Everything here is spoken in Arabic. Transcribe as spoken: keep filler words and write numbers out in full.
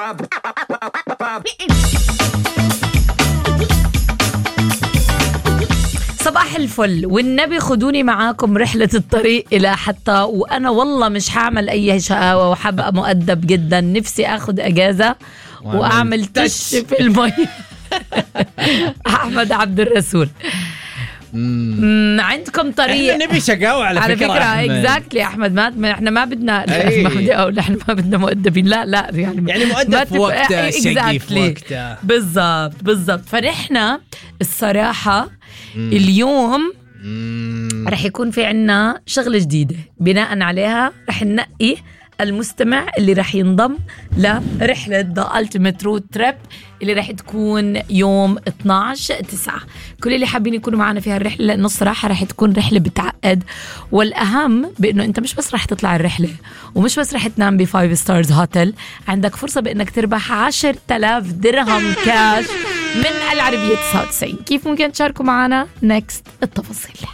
صباح الفل والنبي خدوني معاكم رحلة الطريق إلى حتى، وأنا والله مش هعمل أي شقاوة وحبقى مؤدب جدا. نفسي أخد أجازة وأعمل تش في المي. أحمد عبد الرسول. مم. عندكم طريق احنا نبي شقاوة على, على فكرة, فكرة اكزاكتلي احمد. ما احنا ما بدنا او احنا ما بدنا مؤدبين، لا لا يعني يعني مؤدب في وقته، شقي في وقته بالضبط بالضبط. فنحن الصراحة مم. اليوم مم. رح يكون في عنا شغلة جديدة، بناء عليها رح ننقي المستمع اللي رح ينضم لرحلة The Ultimate Road Trip اللي رح تكون يوم اثناشر تسعة. كل اللي حابين يكونوا معنا في هالرحلة، لأنه الصراحة رح تكون رحلة بتعقد، والأهم بأنه أنت مش بس رح تطلع الرحلة ومش بس رح تنام بفايف ستارز هوتل، عندك فرصة بأنك تربح عشرة آلاف درهم كاش من العربية تسعة وتسعين. كيف ممكن تشاركوا معنا؟ نكست التفاصيل.